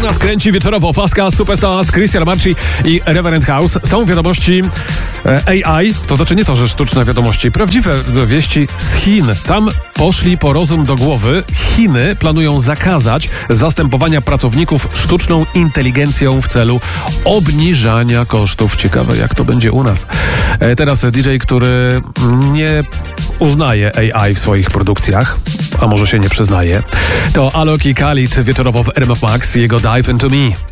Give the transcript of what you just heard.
U nas kręci wieczorowo Faska, Superstars, Christian Marci i Reverend House. Są wiadomości AI, to znaczy nie to, że sztuczne wiadomości, prawdziwe wieści z Chin. Tam poszli po rozum do głowy. Chiny planują zakazać zastępowania pracowników sztuczną inteligencją w celu obniżania kosztów. Ciekawe, jak to będzie u nas. Teraz DJ, który nie uznaje AI w swoich produkcjach, a może się nie przyznaje, to Alok i Khalid wieczorowo w RMF Max, jego Dive Into Me.